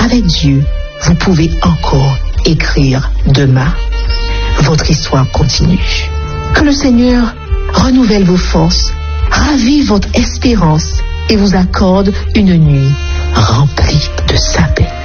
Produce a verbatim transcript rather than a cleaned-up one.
avec Dieu, vous pouvez encore écrire demain. Votre histoire continue. Que le Seigneur renouvelle vos forces, ravive votre espérance et vous accorde une nuit remplie de sa paix.